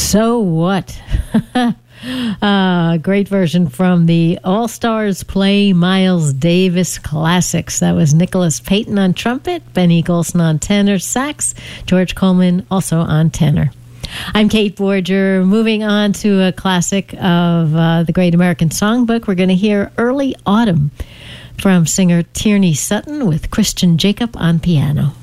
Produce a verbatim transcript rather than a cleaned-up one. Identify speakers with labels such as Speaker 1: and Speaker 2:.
Speaker 1: So What? uh, great version from the All-Stars Play Miles Davis Classics. That was Nicholas Payton on trumpet, Benny Golson on tenor sax, George Coleman also on tenor. I'm Kate Borger. Moving on to a classic of uh, the Great American Songbook, we're going to hear Early Autumn from singer Tierney Sutton with Christian Jacob on piano.